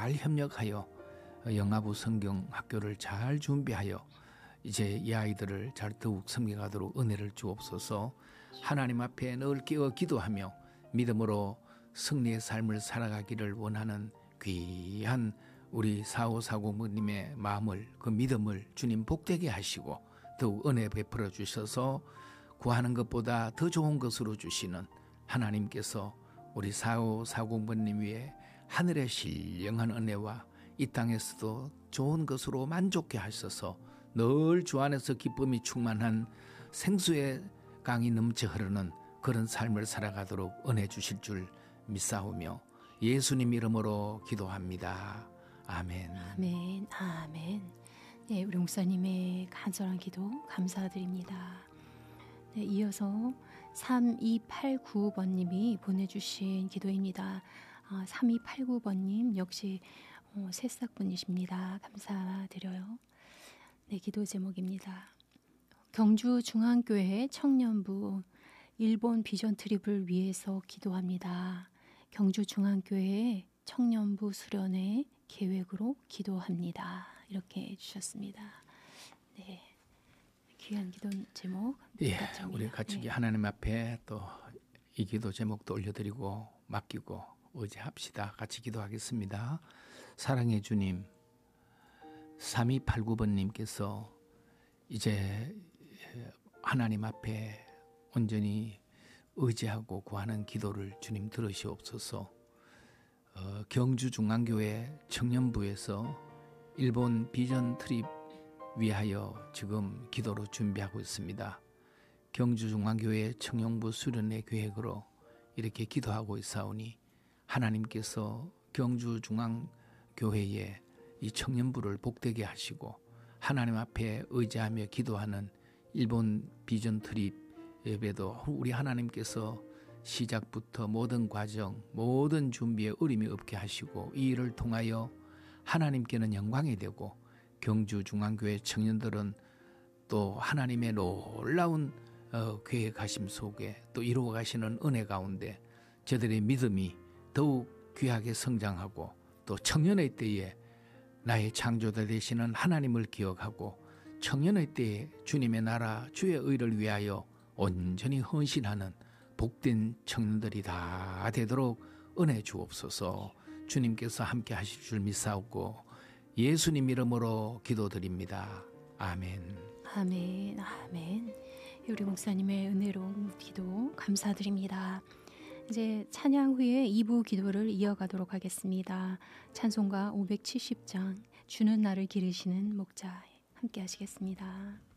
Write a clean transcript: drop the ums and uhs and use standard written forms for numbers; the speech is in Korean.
잘 협력하여 영아부 성경 학교를 잘 준비하여 이제 이 아이들을 잘 더욱 섬겨가도록 은혜를 주옵소서. 하나님 앞에 늘 끼어 기도하며 믿음으로 승리의 삶을 살아가기를 원하는 귀한 우리 4540부님의 마음을, 그 믿음을 주님 복되게 하시고 더욱 은혜 베풀어 주셔서 구하는 것보다 더 좋은 것으로 주시는 하나님께서 우리 4540부님 위에 하늘의 신령한 은혜와 이 땅에서도 좋은 것으로 만족해 하셔서 늘 주 안에서 기쁨이 충만한 생수의 강이 넘쳐 흐르는 그런 삶을 살아가도록 은혜 주실 줄 믿사오며 예수님 이름으로 기도합니다. 아멘. 아멘. 아멘. 네, 우리 목사님의 간절한 기도 감사드립니다. 네, 이어서 3289번님이 보내주신 기도입니다. 3289번님 역시 새싹분이십니다. 감사드려요. 네, 기도 제목입니다. 경주중앙교회 청년부 일본 비전 트립을 위해서 기도합니다. 경주중앙교회 청년부 수련회 계획으로 기도합니다. 이렇게 해주셨습니다. 네, 귀한 기도 제목. 예, 우리 같이 네. 하나님 앞에 또 이 기도 제목도 올려드리고 맡기고 의지합시다. 같이 기도하겠습니다. 사랑의 주님, 3289번님께서 이제 하나님 앞에 온전히 의지하고 구하는 기도를 주님 들으시옵소서. 경주중앙교회 청년부에서 일본 비전 트립 위하여 지금 기도로 준비하고 있습니다. 경주중앙교회 청년부 수련회 계획으로 이렇게 기도하고 있사오니 하나님께서 경주중앙교회에 이 청년부를 복되게 하시고 하나님 앞에 의지하며 기도하는 일본 비전 트립에도 우리 하나님께서 시작부터 모든 과정, 모든 준비에 어림이 없게 하시고 이 일을 통하여 하나님께는 영광이 되고 경주중앙교회 청년들은 또 하나님의 놀라운 계획하심 속에 또 이루어 가시는 은혜 가운데 저들의 믿음이 더욱 귀하게 성장하고 또 청년의 때에 나의 창조자 되시는 하나님을 기억하고 청년의 때에 주님의 나라 주의 의를 위하여 온전히 헌신하는 복된 청년들이 다 되도록 은혜 주옵소서. 주님께서 함께 하실 줄 믿사옵고 예수님 이름으로 기도드립니다. 아멘. 아멘. 아멘. 우리 목사님의 은혜로운 기도 감사드립니다. 이제 찬양 후에 2부 기도를 이어가도록 하겠습니다. 찬송가 570장 주는 나를 기르시는 목자 함께 하시겠습니다.